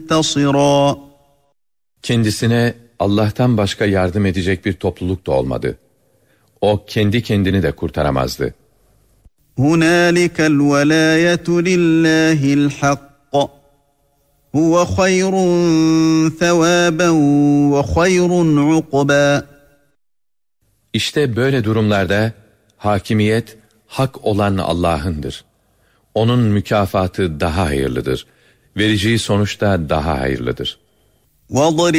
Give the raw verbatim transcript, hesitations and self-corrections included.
منتصرا. Kendisine Allah'tan başka yardım edecek bir topluluk da olmadı. O kendi kendini de kurtaramazdı. هُنَالِكَ الْوَلَايَةُ لِلَّهِ الْحَقِّ هُوَ خَيْرٌ ثَوَابًا وَخَيْرٌ عُقْبًا. İşte böyle durumlarda hakimiyet hak olan Allah'ındır. Onun mükafatı daha hayırlıdır. Vereceği sonuç da daha hayırlıdır. وَضَرِبْ